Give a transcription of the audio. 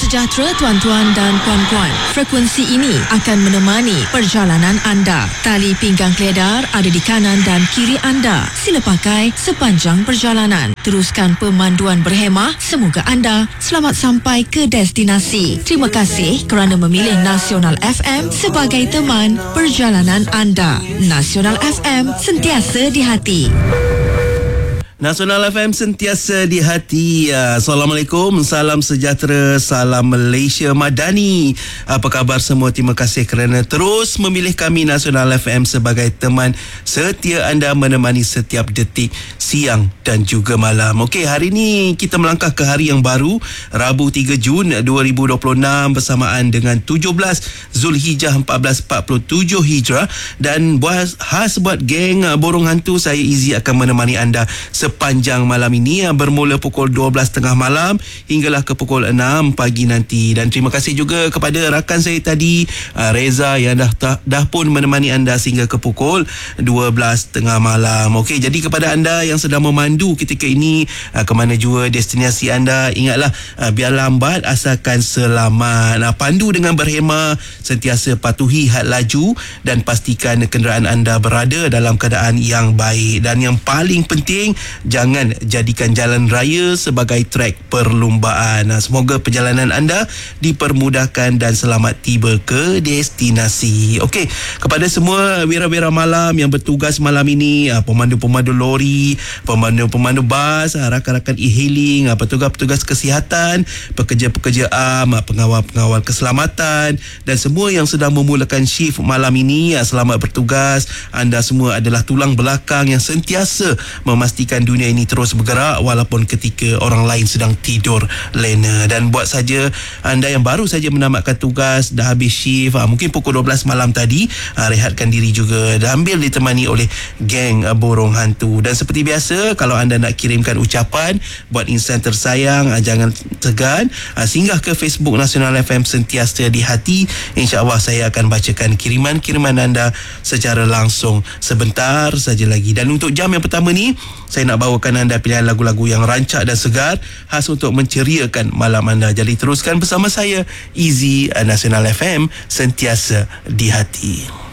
sejahtera tuan-tuan dan puan-puan. Frekuensi ini akan menemani perjalanan anda. Tali pinggang keledar ada di kanan dan kiri anda. Sila pakai sepanjang perjalanan. Teruskan pemanduan berhemah. Semoga anda selamat sampai ke destinasi. Terima kasih kerana memilih Nasional FM sebagai teman perjalanan anda. Nasional FM, sentiasa di hati. Nasional FM, sentiasa di hati. Assalamualaikum, salam sejahtera, salam Malaysia Madani. Apa khabar semua? Terima kasih kerana terus memilih kami Nasional FM sebagai teman setia anda menemani setiap detik siang dan juga malam. Okey, hari ini kita melangkah ke hari yang baru, Rabu 3 Jun 2026 bersamaan dengan 17 Zulhijjah 1447 Hijrah. Dan khas buat geng Borong Hantu, saya Izzy akan menemani anda sepanjang malam ini, bermula pukul 12.30 malam hinggalah ke pukul 6 pagi nanti. Dan terima kasih juga kepada rakan saya tadi, Reza, yang dah pun menemani anda sehingga ke pukul 12.30 malam. Okey, jadi kepada anda yang sedang memandu ketika ini ke mana jua destinasi anda, ingatlah, biar lambat asalkan selamat. Pandu dengan berhemah, sentiasa patuhi had laju dan pastikan kenderaan anda berada dalam keadaan yang baik. Dan yang paling penting, jangan jadikan jalan raya sebagai trek perlumbaan. Semoga perjalanan anda dipermudahkan dan selamat tiba ke destinasi. Okey, kepada semua wira-wira malam yang bertugas malam ini, pemandu-pemandu lori, pemandu-pemandu bas, rakan-rakan e-hailing, petugas-petugas kesihatan, pekerja-pekerja pengawal-pengawal keselamatan dan semua yang sedang memulakan shift malam ini, selamat bertugas. Anda semua adalah tulang belakang yang sentiasa memastikan dunia ini terus bergerak walaupun ketika orang lain sedang tidur lena. Dan buat saja anda yang baru saja menamatkan tugas, dah habis shift, mungkin pukul 12 malam tadi, rehatkan diri juga dan ambil ditemani oleh geng Borong Hantu. Dan seperti biasa, kalau anda nak kirimkan ucapan buat insan tersayang, jangan segan, singgah ke Facebook Nasional FM Sentiasa di Hati. InsyaAllah saya akan bacakan kiriman-kiriman anda secara langsung sebentar saja lagi. Dan untuk jam yang pertama ni, saya nak bawakan anda pilihan lagu-lagu yang rancak dan segar, khas untuk menceriakan malam anda. Jadi teruskan bersama saya, Izzy, Nasional FM, sentiasa di hati.